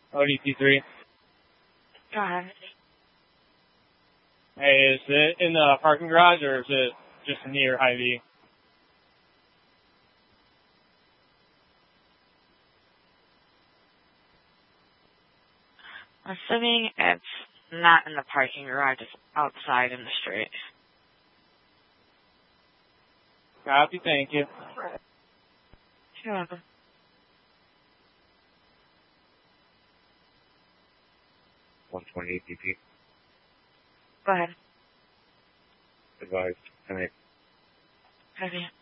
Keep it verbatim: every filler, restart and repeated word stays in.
O D T three. Go ahead. Hey, is it in the parking garage or is it just near Hy-Vee? Assuming it's not in the parking garage, it's outside in the street. Copy, thank you. You're welcome. one twenty-eight D P. Go ahead. Advised. ten eight. Have you?